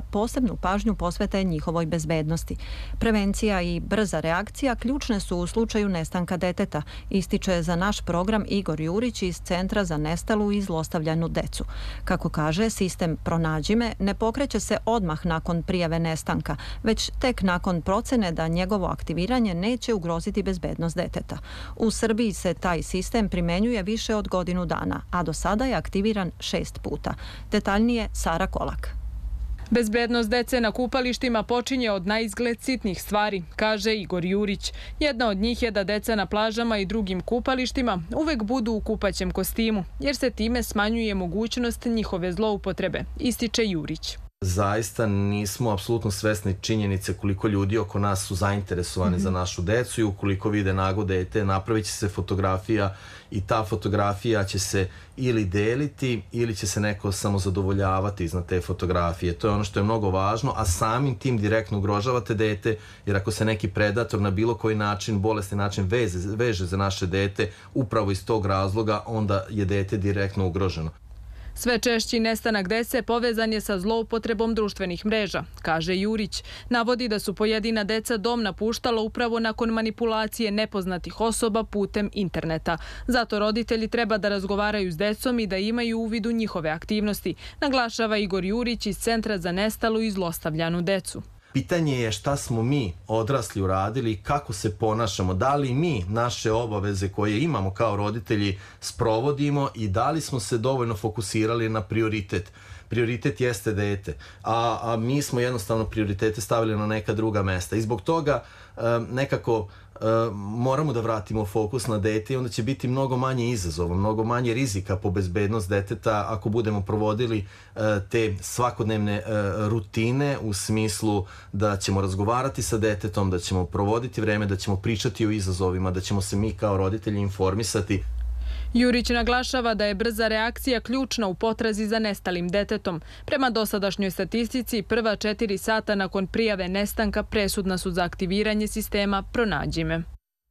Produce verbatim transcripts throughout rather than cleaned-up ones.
posebnu pažnju posvete njihovoj bezbednosti. Prevencija i brza reakcija ključne su u slučaju nestanka deteta, ističe za naš program Igor Jurić iz Centra za nestalu i zlostavljanu decu. Kako kaže, sistem Pronađi me ne pokreće se odmah nakon prijave nestanka, već tek nakon procene da njegovo aktiviranje neće ugroziti bezbednost deteta. U Srbiji se taj sistem primenjuje više od godinu dana, a do sada je aktiviran šest puta. Detaljnije Sara Kolak. Bezbednost dece na kupalištima počinje od naizgled sitnih stvari, kaže Igor Jurić. Jedna od njih je da deca na plažama i drugim kupalištima uvek budu u kupaćem kostimu, jer se time smanjuje mogućnost njihove zloupotrebe, ističe Jurić. Zaista nismo apsolutno svesni činjenice koliko ljudi oko nas su zainteresovani mm-hmm. za našu decu i ukoliko vide nago dete, napravit će se fotografija i ta fotografija će se ili deliti ili će se neko samo zadovoljavati iznad te fotografije. To je ono što je mnogo važno, a samim tim direktno ugrožavate dete, jer ako se neki predator na bilo koji način, bolesni način veze, veže za naše dete, upravo iz tog razloga, onda je dete direktno ugroženo. Sve češći nestanak dece povezan je sa zloupotrebom društvenih mreža, kaže Jurić. Navodi da su pojedina deca dom napuštala upravo nakon manipulacije nepoznatih osoba putem interneta. Zato roditelji treba da razgovaraju s decom i da imaju uvid u njihove aktivnosti, naglašava Igor Jurić iz Centra za nestalu i zlostavljanu decu. Pitanje je šta smo mi odrasli uradili i kako se ponašamo, da li mi naše obaveze koje imamo kao roditelji sprovodimo i da li smo se dovoljno fokusirali na prioritet. Prioritet jeste dete, a, a mi smo jednostavno prioritete stavili na neka druga mesta i zbog toga e, nekako e, moramo da vratimo fokus na dete i onda će biti mnogo manje izazova, mnogo manje rizika po bezbednost deteta ako budemo provodili e, te svakodnevne e, rutine u smislu da ćemo razgovarati sa detetom, da ćemo provoditi vreme, da ćemo pričati o izazovima, da ćemo se mi kao roditelji informisati. Jurić naglašava da je brza reakcija ključna u potrazi za nestalim detetom. Prema dosadašnjoj statistici, prva četiri sata nakon prijave nestanka presudna su za aktiviranje sistema Pronađi me.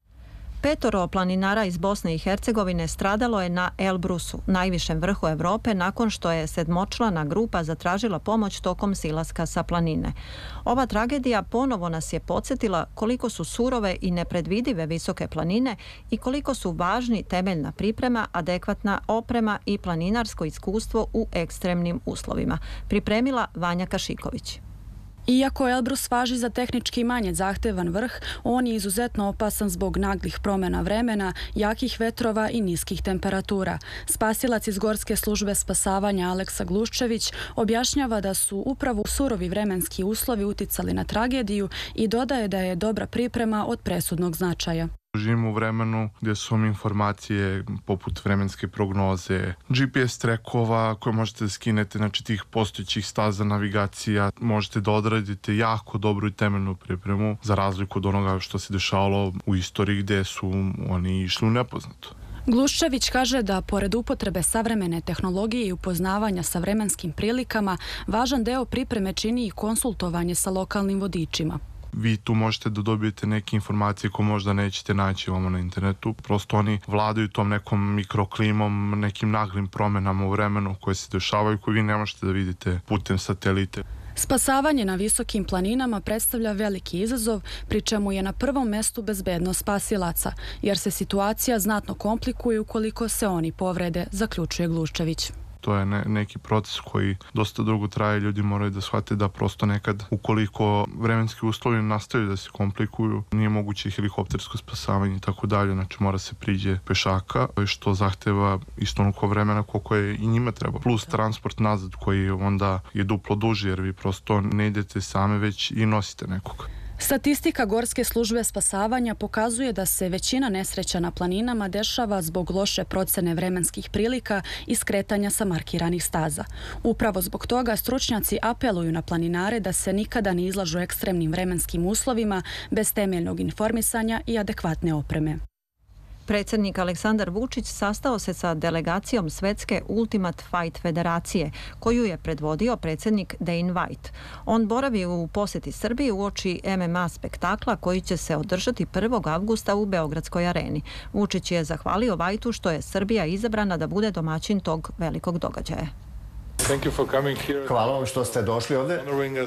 Petoro planinara iz Bosne i Hercegovine stradalo je na Elbrusu, najvišem vrhu Evrope, nakon što je sedmočlana grupa zatražila pomoć tokom silaska sa planine. Ova tragedija ponovo nas je podsjetila koliko su surove i nepredvidive visoke planine i koliko su važni temeljna priprema, adekvatna oprema i planinarsko iskustvo u ekstremnim uslovima. Pripremila Vanja Kašiković. Iako Elbrus važi za tehnički manje zahtevan vrh, on je izuzetno opasan zbog naglih promjena vremena, jakih vetrova i niskih temperatura. Spasilac iz Gorske službe spasavanja Aleksa Gluščević objašnjava da su upravo surovi vremenski uslovi uticali na tragediju i dodaje da je dobra priprema od presudnog značaja. Živimo u vremenu gdje su vam informacije poput vremenske prognoze, G P S trekova koje možete da skinete, znači tih postojećih staza navigacija, možete da odradite jako dobru i temeljnu pripremu za razliku od onoga što se dešavalo u istoriji gdje su oni išli u nepoznato. Gluščević kaže da pored upotrebe savremene tehnologije i upoznavanja sa vremenskim prilikama, važan deo pripreme čini i konsultovanje sa lokalnim vodičima. Vi tu možete da dobijete neke informacije koje možda nećete naći ovamo na internetu. Prosto oni vladaju tom nekom mikroklimom, nekim naglim promjenama u vremenu koje se dešavaju, koje vi ne možete da vidite putem satelite. Spasavanje na visokim planinama predstavlja veliki izazov, pri čemu je na prvom mestu bezbednost spasilaca, jer se situacija znatno komplikuje ukoliko se oni povrede, zaključuje Gluščević. To je ne, neki proces koji dosta dugo traje, ljudi moraju da shvate da prosto nekad ukoliko vremenski uslovi nastavljaju da se komplikuju, nije moguće helikoptersko spasavanje i tako dalje, znači mora se priđe pešaka, što zahteva isto onoliko vremena koliko je i njima treba. Plus transport nazad koji onda je duplo duži jer vi prosto ne idete same već i nosite nekog. Statistika Gorske službe spasavanja pokazuje da se većina nesreća na planinama dešava zbog loše procene vremenskih prilika i skretanja sa markiranih staza. Upravo zbog toga stručnjaci apeluju na planinare da se nikada ne izlažu ekstremnim vremenskim uslovima bez temeljnog informisanja i adekvatne opreme. Predsjednik Aleksandar Vučić sastao se sa delegacijom Svetske Ultimate Fight federacije, koju je predvodio predsjednik Dane White. On boravi u posjeti Srbiji uoči M M A spektakla koji će se održati prvog avgusta u Beogradskoj areni. Vučić je zahvalio Whiteu što je Srbija izabrana da bude domaćin tog velikog događaja. Hvala vam što ste došli ovdje.